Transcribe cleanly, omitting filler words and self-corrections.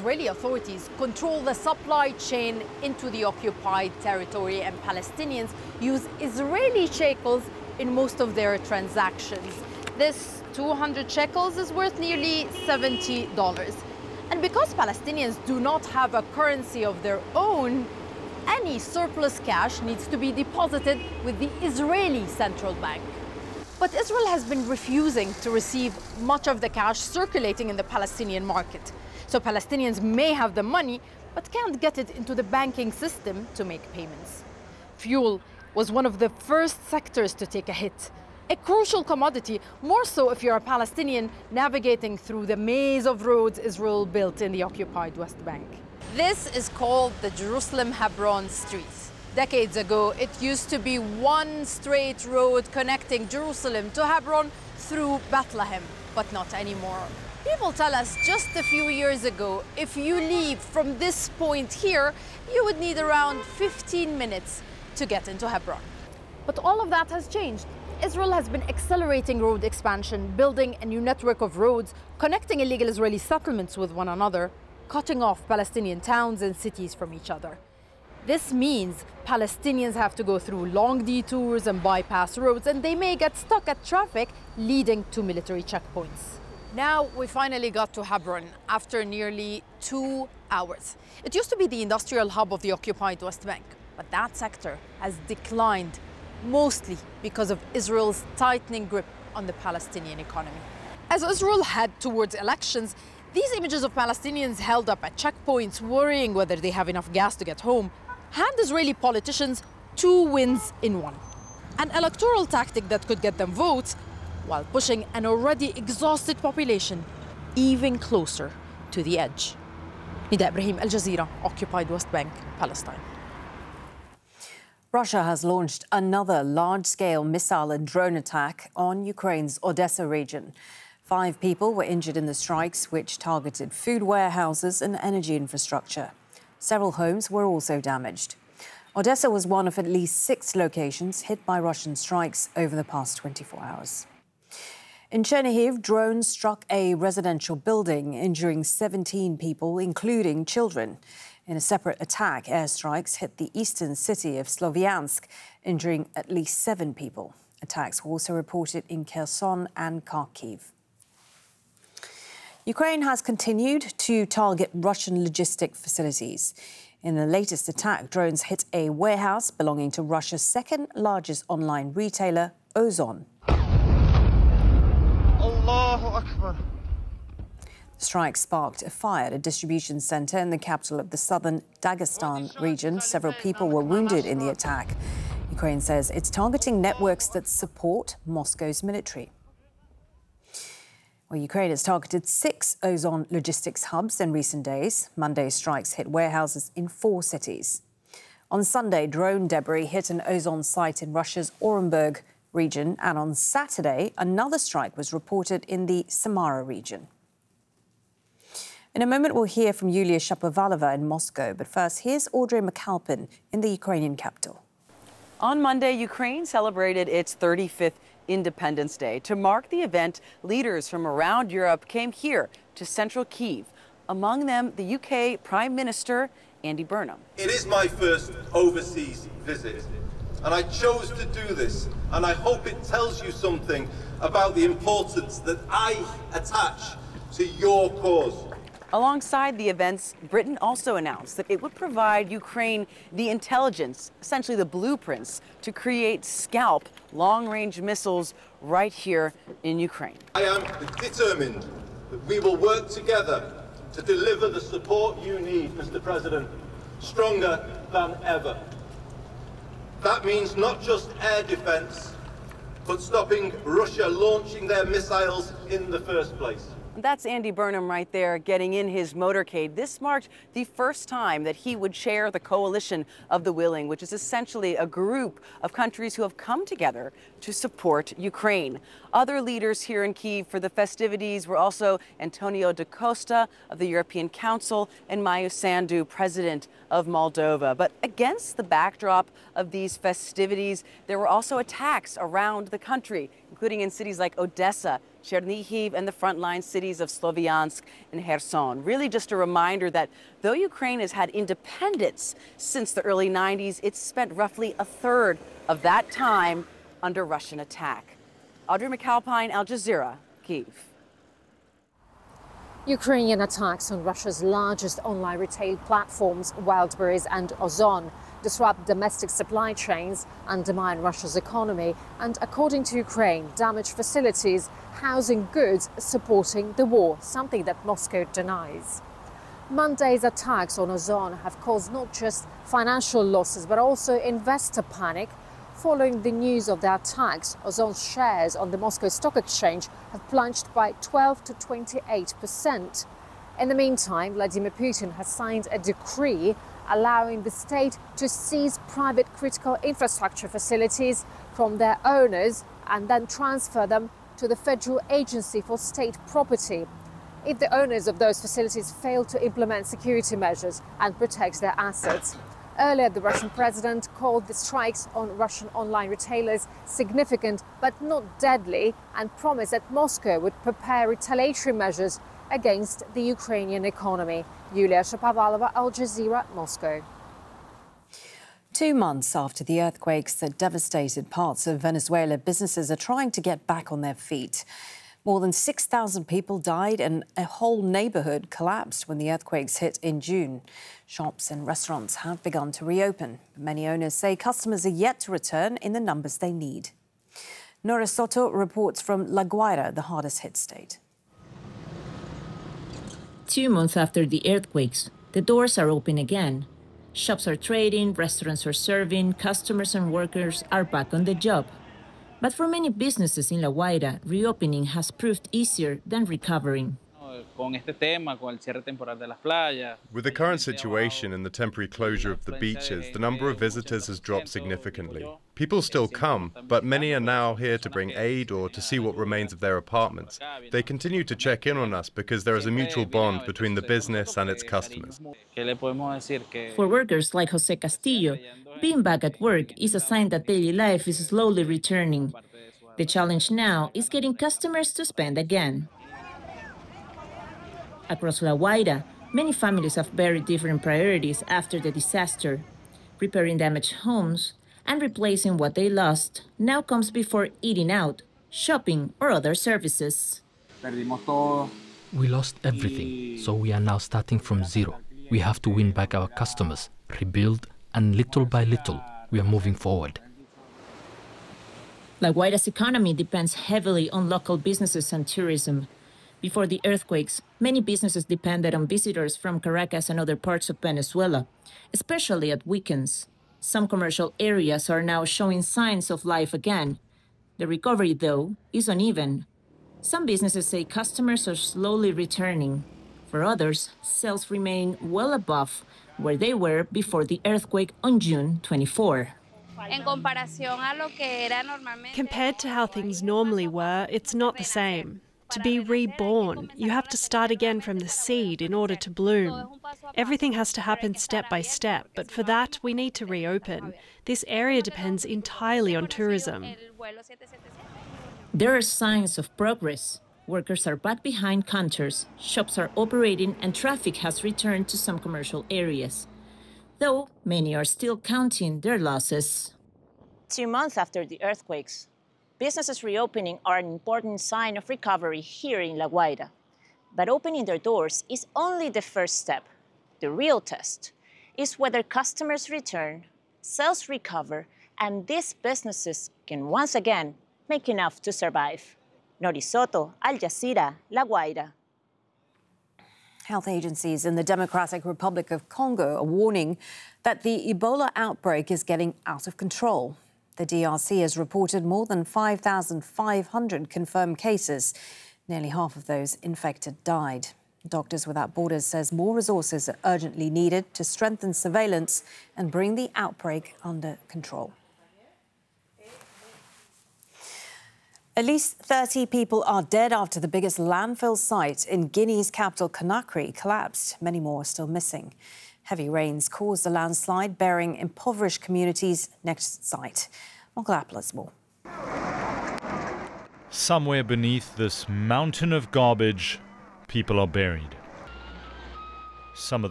Israeli authorities control the supply chain into the occupied territory, and Palestinians use Israeli shekels in most of their transactions. This 200 shekels is worth nearly $70. And because Palestinians do not have a currency of their own, any surplus cash needs to be deposited with the Israeli central bank. But Israel has been refusing to receive much of the cash circulating in the Palestinian market. So Palestinians may have the money, but can't get it into the banking system to make payments. Fuel was one of the first sectors to take a hit. A crucial commodity, more so if you're a Palestinian navigating through the maze of roads Israel built in the occupied West Bank. This is called the Jerusalem-Hebron Street. Decades ago, it used to be one straight road connecting Jerusalem to Hebron through Bethlehem, but not anymore. People tell us just a few years ago, if you leave from this point here, you would need around 15 minutes to get into Hebron. But all of that has changed. Israel has been accelerating road expansion, building a new network of roads, connecting illegal Israeli settlements with one another, cutting off Palestinian towns and cities from each other. This means Palestinians have to go through long detours and bypass roads, and they may get stuck at traffic leading to military checkpoints. Now we finally got to Hebron after nearly 2 hours. It used to be the industrial hub of the occupied West Bank, but that sector has declined mostly because of Israel's tightening grip on the Palestinian economy. As Israel head towards elections, these images of Palestinians held up at checkpoints worrying whether they have enough gas to get home hand Israeli politicians 2 wins in one. An electoral tactic that could get them votes while pushing an already exhausted population even closer to the edge. Nida Ibrahim, Al Jazeera, occupied West Bank, Palestine. Russia has launched another large-scale missile and drone attack on Ukraine's Odessa region. 5 people were injured in the strikes, which targeted food warehouses and energy infrastructure. Several homes were also damaged. Odessa was one of at least 6 locations hit by Russian strikes over the past 24 hours. In Chernihiv, drones struck a residential building, injuring 17 people, including children. In a separate attack, airstrikes hit the eastern city of Sloviansk, injuring at least 7 people. Attacks were also reported in Kherson and Kharkiv. Ukraine has continued to target Russian logistic facilities. In the latest attack, drones hit a warehouse belonging to Russia's second-largest online retailer, Ozon. Allahu Akbar. The strike sparked a fire at a distribution centre in the capital of the southern Dagestan region. Several people were wounded in the attack. Ukraine says it's targeting networks that support Moscow's military. Well, Ukraine has targeted 6 Ozon logistics hubs in recent days. Monday's strikes hit warehouses in 4 cities. On Sunday, drone debris hit an Ozon site in Russia's Orenburg region, and on Saturday, another strike was reported in the Samara region. In a moment, we'll hear from Yulia Shapovalova in Moscow, but first, here's Audrey McAlpin in the Ukrainian capital. On Monday, Ukraine celebrated its 35th Independence Day. To mark the event, leaders from around Europe came here to central Kyiv, among them the UK Prime Minister Andy Burnham. It is my first overseas visit, and I chose to do this, and I hope it tells you something about the importance that I attach to your cause. Alongside the events, Britain also announced that it would provide Ukraine the intelligence, essentially the blueprints, to create Scalp long-range missiles right here in Ukraine. I am determined that we will work together to deliver the support you need, Mr. President, stronger than ever. That means not just air defense, but stopping Russia launching their missiles in the first place. That's Andy Burnham right there getting in his motorcade. This marked the first time that he would chair the Coalition of the Willing, which is essentially a group of countries who have come together to support Ukraine. Other leaders here in Kyiv for the festivities were also Antonio da Costa of the European Council and Maia Sandu, president of Moldova. But against the backdrop of these festivities, there were also attacks around the country, including in cities like Odessa Chernihiv and the frontline cities of Sloviansk and Kherson. Really just a reminder that though Ukraine has had independence since the early 90s, it's spent roughly a third of that time under Russian attack. Audrey McAlpine, Al Jazeera, Kyiv. Ukrainian attacks on Russia's largest online retail platforms, Wildberries and Ozon, disrupt domestic supply chains, undermine Russia's economy, and, according to Ukraine, damage facilities housing goods supporting the war, something that Moscow denies. Monday's attacks on Ozon have caused not just financial losses, but also investor panic. Following the news of the attacks, Ozon's shares on the Moscow Stock Exchange have plunged by 12 to 28%. In the meantime, Vladimir Putin has signed a decree allowing the state to seize private critical infrastructure facilities from their owners and then transfer them to the Federal Agency for State Property if the owners of those facilities fail to implement security measures and protect their assets. Earlier, the Russian president called the strikes on Russian online retailers significant but not deadly and promised that Moscow would prepare retaliatory measures against the Ukrainian economy. Yulia Shapovalova, Al Jazeera, Moscow. 2 months after the earthquakes that devastated parts of Venezuela, businesses are trying to get back on their feet. More than 6,000 people died and a whole neighbourhood collapsed when the earthquakes hit in June. Shops and restaurants have begun to reopen. Many owners say customers are yet to return in the numbers they need. Nora Soto reports from La Guaira, the hardest hit state. 2 months after the earthquakes, the doors are open again. Shops are trading, restaurants are serving, customers and workers are back on the job. But for many businesses in La Guaira, reopening has proved easier than recovering. With the current situation and the temporary closure of the beaches, the number of visitors has dropped significantly. People still come, but many are now here to bring aid or to see what remains of their apartments. They continue to check in on us because there is a mutual bond between the business and its customers. For workers like Jose Castillo, being back at work is a sign that daily life is slowly returning. The challenge now is getting customers to spend again. Across La Guaira, many families have very different priorities after the disaster. Repairing damaged homes and replacing what they lost now comes before eating out, shopping, or other services. We lost everything, so we are now starting from zero. We have to win back our customers, rebuild, and little by little, we are moving forward. La Guaira's economy depends heavily on local businesses and tourism. Before the earthquakes, many businesses depended on visitors from Caracas and other parts of Venezuela, especially at weekends. Some commercial areas are now showing signs of life again. The recovery, though, is uneven. Some businesses say customers are slowly returning. For others, sales remain well above where they were before the earthquake on June 24. Compared to how things normally were, it's not the same. To be reborn, you have to start again from the seed in order to bloom. Everything has to happen step by step, but for that, we need to reopen. This area depends entirely on tourism. There are signs of progress. Workers are back behind counters, shops are operating, and traffic has returned to some commercial areas. Though many are still counting their losses. 2 months after the earthquakes, businesses reopening are an important sign of recovery here in La Guaira. But opening their doors is only the first step. The real test is whether customers return, sales recover, and these businesses can once again make enough to survive. Nora Soto, Al Jazeera, La Guaira. Health agencies in the Democratic Republic of Congo are warning that the Ebola outbreak is getting out of control. The DRC has reported more than 5,500 confirmed cases. Nearly half of those infected died. Doctors Without Borders says more resources are urgently needed to strengthen surveillance and bring the outbreak under control. At least 30 people are dead after the biggest landfill site in Guinea's capital, Conakry, collapsed. Many more are still missing. Heavy rains caused a landslide, burying impoverished communities next to the site. Michael Appel has more. Somewhere beneath this mountain of garbage, people are buried. Some of the